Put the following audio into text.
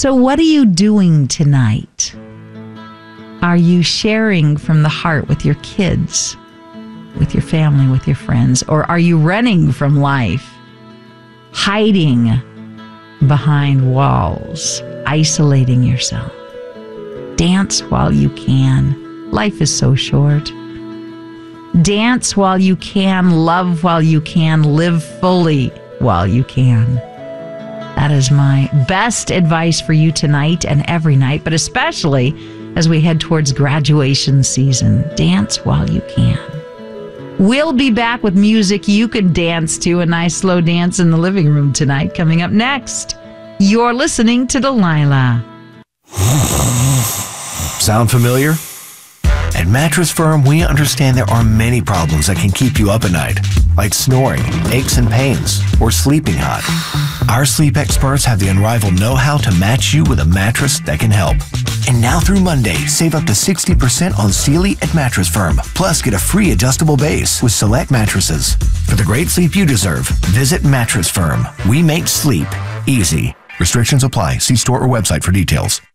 So what are you doing tonight? Are you sharing from the heart with your kids, with your family, with your friends? Or are you running from life, hiding behind walls, isolating yourself? Dance while you can. Life is so short. Dance while you can, love while you can, live fully while you can. That is my best advice for you tonight and every night, but especially as we head towards graduation season. Dance while you can. We'll be back with music you can dance to, a nice slow dance in the living room tonight. Coming up next, you're listening to Delilah. Sound familiar? At Mattress Firm, we understand there are many problems that can keep you up at night, like snoring, aches and pains, or sleeping hot. Our sleep experts have the unrivaled know-how to match you with a mattress that can help. And now through Monday, save up to 60% on Sealy at Mattress Firm. Plus, get a free adjustable base with select mattresses. For the great sleep you deserve, visit Mattress Firm. We make sleep easy. Restrictions apply. See store or website for details.